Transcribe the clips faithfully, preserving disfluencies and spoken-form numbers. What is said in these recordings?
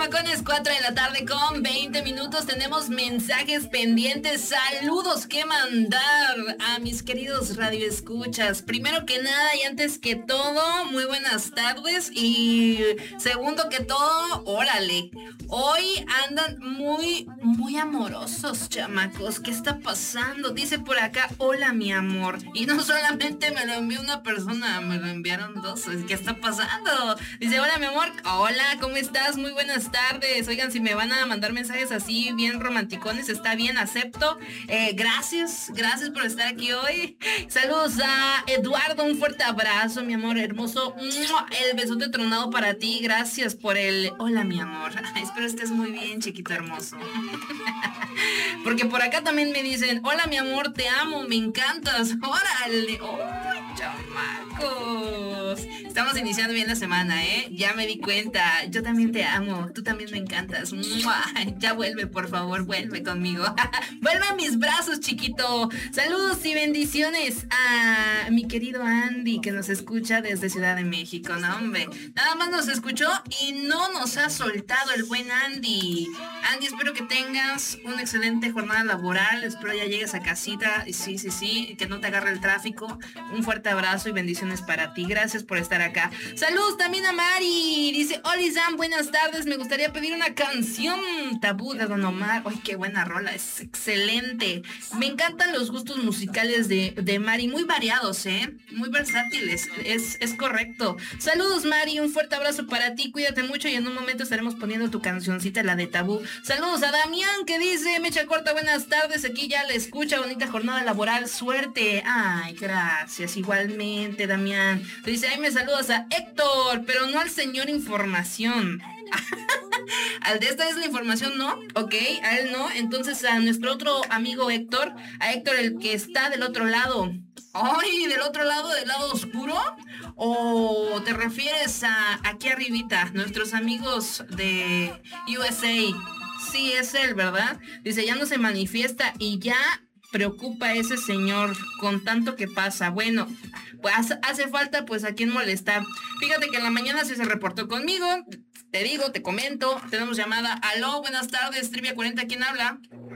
chamacones, cuatro de la tarde con veinte minutos. Tenemos mensajes pendientes, saludos que mandar a mis queridos radioescuchas. Primero que nada y antes que todo, muy buenas tardes. Y segundo que todo, órale, hoy andan muy, muy amorosos, chamacos. ¿Qué está pasando? Dice por acá, hola mi amor. Y no solamente me lo envió una persona, me lo enviaron dos. ¿Qué está pasando? Dice, hola mi amor, hola, ¿cómo estás? Muy buenas tardes. Oigan, si me van a mandar mensajes así bien romanticones, está bien, acepto. Eh, gracias, gracias por estar aquí hoy. Saludos a Eduardo, un fuerte abrazo, mi amor hermoso. El besote tronado para ti, gracias por el hola mi amor. Espero estés muy bien, chiquito hermoso. Porque por acá también me dicen, hola mi amor, te amo, me encantas. Órale, ¡oh, chamacos! Estamos iniciando bien la semana, ¿eh? Ya me di cuenta. Yo también te amo, tú también me encantas. ¡Mua! Ya vuelve, por favor, vuelve conmigo. Vuelve a mis brazos, chiquito. Saludos y bendiciones a mi querido Andy, que nos escucha desde Ciudad de México. No, hombre, nada más nos escuchó y no nos ha soltado el buen Andy. Andy, espero que tengas una excelente jornada laboral. Espero ya llegues a casita. Sí, sí, sí, que no te agarre el tráfico. Un fuerte abrazo y bendiciones para ti. Gracias por estar acá. Saludos también a Mari. Dice, hola Sam, buenas tardes. Me gustaría pedir una canción, Tabú de Don Omar. Ay, qué buena rola, es excelente. Me encantan los gustos musicales de, de Mari, muy variados, ¿eh? Muy versátiles, es, es correcto. Saludos Mari, un fuerte abrazo para ti. Cuídate mucho y en un momento estaremos poniendo tu cancioncita, la de Tabú. Saludos a Damián, que dice, mecha corta, buenas tardes. Aquí ya la escucha, bonita jornada laboral, suerte. Ay, gracias, igualmente Damián. Dice, ahí me saludas a Héctor, pero no al señor información. Al de esta es la información, ¿no? Ok, a él no. Entonces a nuestro otro amigo Héctor, a Héctor el que está del otro lado. Ay, del otro lado, del lado oscuro. ¿O te refieres a aquí arribita, nuestros amigos de U S A? Sí, es él, ¿verdad? Dice, ya no se manifiesta y ya preocupa a ese señor con tanto que pasa. Bueno, pues hace falta pues a quien molestar. Fíjate que en la mañana sí se reportó conmigo. Te digo, te comento, tenemos llamada. Aló, buenas tardes, Trivia cuarenta, ¿quién habla?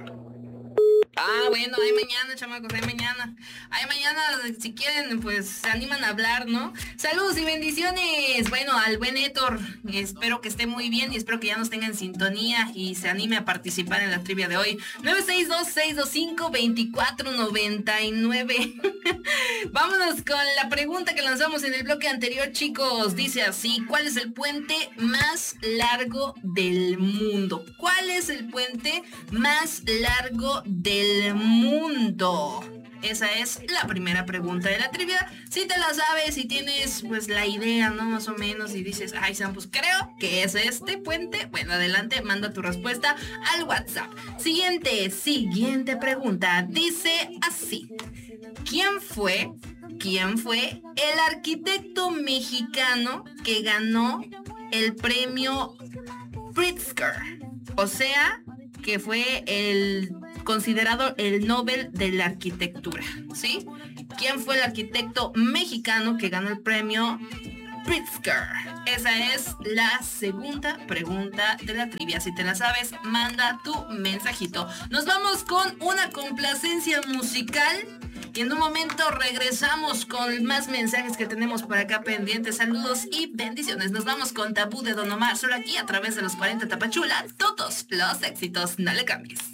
Ah, bueno, hay mañana, chamacos, hay mañana. Hay mañana, si quieren, pues se animan a hablar, ¿no? Saludos y bendiciones. Bueno, al buen Héctor, espero que esté muy bien y espero que ya nos tenga en sintonía y se anime a participar en la trivia de hoy. nueve seis dos, seis dos cinco, dos cuatro nueve nueve. Vámonos con la pregunta que lanzamos en el bloque anterior, chicos. Dice así, ¿cuál es el puente más largo del mundo? ¿Cuál es el puente más largo del mundo? Esa es la primera pregunta de la trivia. Si te la sabes, si tienes pues la idea, ¿no? Más o menos, y dices, ay Sam, pues creo que es este puente. Bueno, adelante, manda tu respuesta al WhatsApp. Siguiente, siguiente pregunta. Dice así. ¿Quién fue, quién fue el arquitecto mexicano que ganó el premio Pritzker? O sea, que fue el considerado el Nobel de la Arquitectura, ¿sí? ¿Quién fue el arquitecto mexicano que ganó el premio Pritzker? Esa es la segunda pregunta de la trivia. Si te la sabes, manda tu mensajito. Nos vamos con una complacencia musical y en un momento regresamos con más mensajes que tenemos por acá pendientes. Saludos y bendiciones. Nos vamos con Tabú de Don Omar, solo aquí a través de los cuarenta Tapachula. Todos los éxitos, no le cambies.